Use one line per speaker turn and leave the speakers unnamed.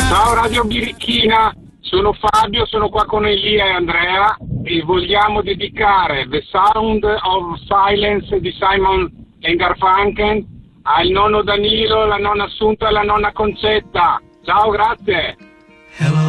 Ciao Radio Birichina, sono Fabio, sono qua con Elia e Andrea e vogliamo dedicare The Sound of Silence di Simon e Garfunkel al nonno Danilo, la nonna Assunta e la nonna Concetta. Ciao, grazie.